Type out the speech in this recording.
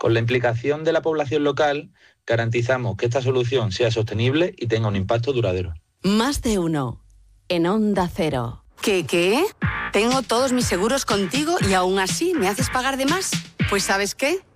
Con la implicación de la población local, garantizamos que esta solución sea sostenible y tenga un impacto duradero. Más de uno, en Onda Cero. ¿Qué? Tengo todos mis seguros contigo y aún así me haces pagar de más. Pues ¿sabes qué?